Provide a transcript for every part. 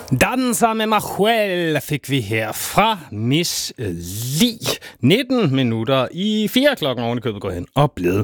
Danser med mig selv fik vi her fra Miss Li. 19 minutter i 4 klokken ovenikøbet går hen og blevet.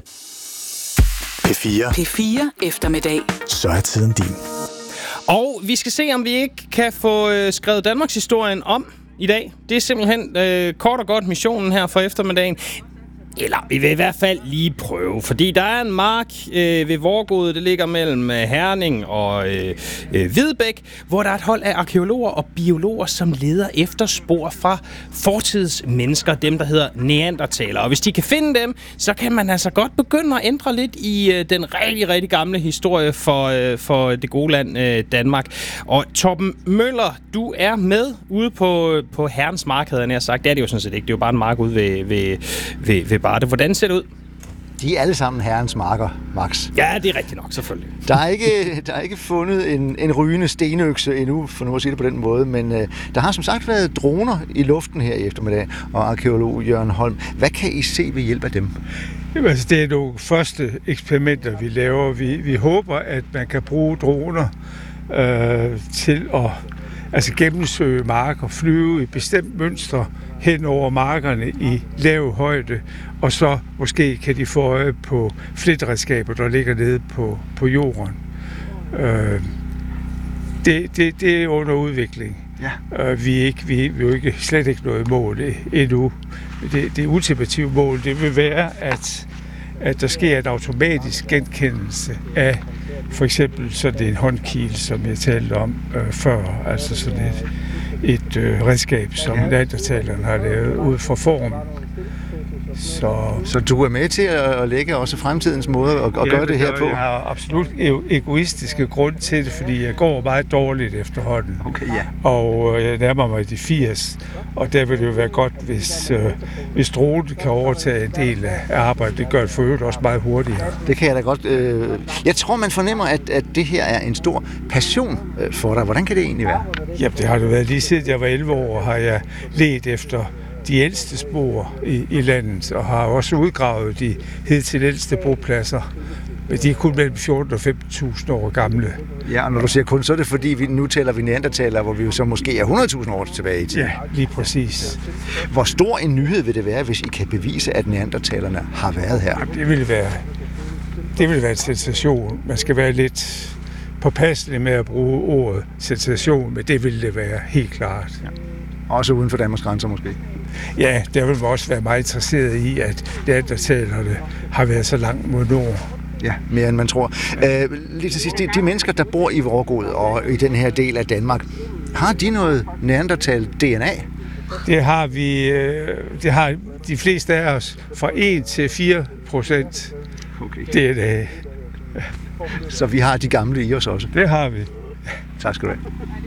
P4 eftermiddag. Så er tiden din. Og vi skal se, om vi ikke kan få skrevet Danmarks historien om i dag. Det er simpelthen kort og godt missionen her for eftermiddagen. Eller vi vil i hvert fald lige prøve, fordi der er en mark ved Vorgod, det ligger mellem Herning og Hvidebæk, hvor der er et hold af arkæologer og biologer, som leder efter spor fra fortidsmennesker, dem der hedder neandertalere. Og hvis de kan finde dem, så kan man altså godt begynde at ændre lidt i den rigtig, rigtig gamle historie for det gode land Danmark. Og Torben Møller, du er med ude på Herrens Mark, havde jeg sagt. Det er det jo sådan set ikke, det er jo bare en mark ude ved Barde. Hvordan ser det ud? De er alle sammen Herrens marker, Max. Ja, det er rigtigt nok, selvfølgelig. Der er ikke fundet en rygende stenøkse endnu, for nu at sige det på den måde, men der har som sagt været droner i luften her i eftermiddag, og arkæolog Jørgen Holm. Hvad kan I se ved hjælp af dem? Jamen, altså, det er nogle første eksperimenter, vi laver. Vi håber, at man kan bruge droner til at gennemsøge marker, flyve i bestemt mønstre hen over markerne i lav højde, og så måske kan de få øje på flitredskaber, der ligger nede på jorden. Det er under udvikling. Ja. Vi er jo slet ikke noget mål endnu. Det ultimative mål, det vil være, at der sker en automatisk genkendelse af for eksempel sådan en håndkil, som jeg talte om før, altså sådan et redskab, som neandertalerne har lavet ud fra form. Så du er med til at lægge også fremtidens måde at gøre det her på? Jeg har absolut egoistiske grund til det, fordi jeg går meget dårligt efterhånden. Okay, ja. Og jeg nærmer mig de 80, og der vil det jo være godt, hvis dronen kan overtage en del af arbejdet. Det gør det for øvrigt også meget hurtigere. Det kan jeg da godt. Jeg tror, man fornemmer, at det her er en stor passion for dig. Hvordan kan det egentlig være? Jamen, det har det været lige siden jeg var 11 år, har jeg ledt efter de ældste spor i landet, og har også udgravet de hidtil ældste bopladser. De er kun mellem 14 og 15.000 år gamle. Ja, og når du siger kun, så er det fordi, nu tæller vi neandertalere, hvor vi jo så måske er 100.000 år tilbage i tiden. Ja, lige præcis. Hvor stor en nyhed vil det være, hvis I kan bevise, at neandertalerne har været her? Jamen, det vil være en sensation. Man skal være lidt påpasselig med at bruge ordet sensation, men det vil det være helt klart. Ja. Også uden for Danmarks grænser måske? Ja, der vil man også være meget interesseret i, at neandertalerne har været så langt mod nord. Ja, mere end man tror. Lige til sidst, de mennesker, der bor i Vorgod og i den her del af Danmark, har de noget neandertal-DNA? Det har vi. Det har de fleste af os fra 1-4% DNA. Så vi har de gamle i os også? Det har vi. Tak skal du have.